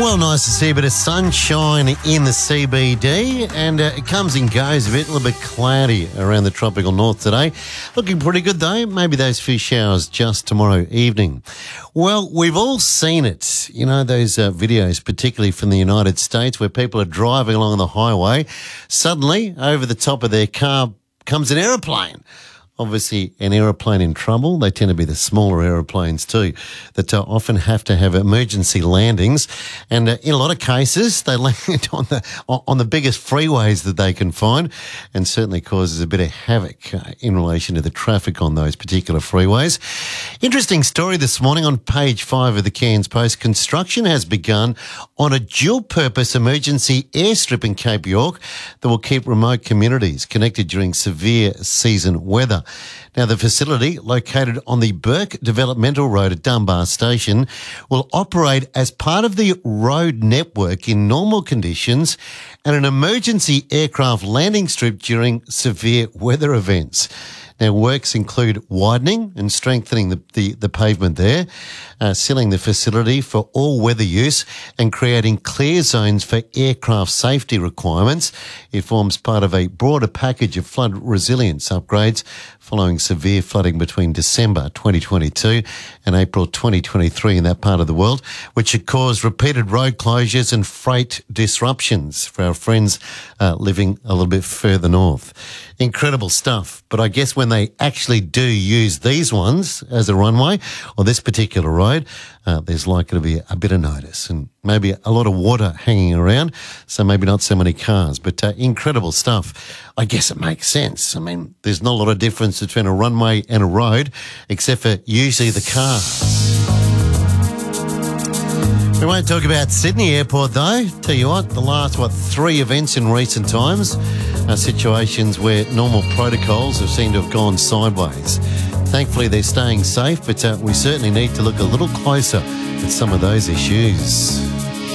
Well, nice to see a bit of sunshine in the CBD, and it comes and goes a bit, a little bit cloudy around the tropical north today. Looking pretty good though, maybe those few showers just tomorrow evening. Well, we've all seen it, you know, those videos, particularly from the United States, where people are driving along the highway. Suddenly, over the top of their car comes an aeroplane. Obviously, an aeroplane in trouble. They tend to be the smaller aeroplanes too that often have to have emergency landings. And in a lot of cases, they land on the biggest freeways that they can find, and certainly causes a bit of havoc in relation to the traffic on those particular freeways. Interesting story this morning on page 5 of the Cairns Post. Construction has begun on a dual-purpose emergency airstrip in Cape York that will keep remote communities connected during severe season weather. Now, the facility, located on the Burke Developmental Road at Dunbar Station, will operate as part of the road network in normal conditions and an emergency aircraft landing strip during severe weather events. Now, works include widening and strengthening the pavement there, sealing the facility for all weather use and creating clear zones for aircraft safety requirements. It forms part of a broader package of flood resilience upgrades following severe flooding between December 2022 and April 2023 in that part of the world, which had caused repeated road closures and freight disruptions for our friends living a little bit further north. Incredible stuff. But I guess when they actually do use these ones as a runway, or this particular road, there's likely to be a bit of notice and maybe a lot of water hanging around, so maybe not so many cars. But incredible stuff. I guess it makes sense. I mean, there's not a lot of difference between a runway and a road, except for usually the cars. We won't talk about Sydney Airport though. Tell you what, the last, 3 events in recent times are situations where normal protocols have seemed to have gone sideways. Thankfully, they're staying safe, but we certainly need to look a little closer at some of those issues.